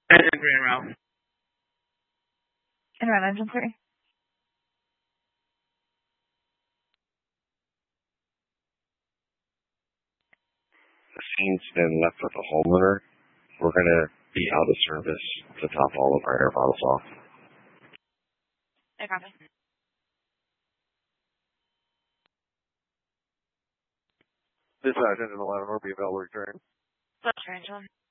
Green Route. And run engine 3. The scene's been left with the homeowner. We're going to be out of service to top all of our air bottles off. I copy. Dispatch engine 11 will be available to return. That's range 1.